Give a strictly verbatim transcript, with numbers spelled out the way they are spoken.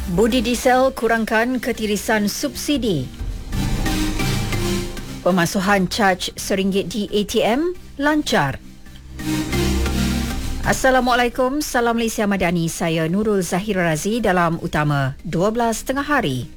Budi diesel kurangkan ketirisan subsidi. Pemasuhan caj seringgit di A T M lancar. Assalamualaikum, salam Malaysia Madani. Saya Nurul Zahira Razi dalam Utama dua belas tengah hari.